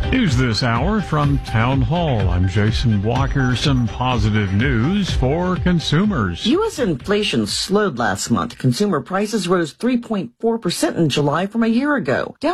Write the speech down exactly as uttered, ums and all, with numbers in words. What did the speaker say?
News this hour from Town Hall. I'm Jason Walker. Some positive news for consumers. U S inflation slowed last month. Consumer prices rose three point four percent in July from a year ago.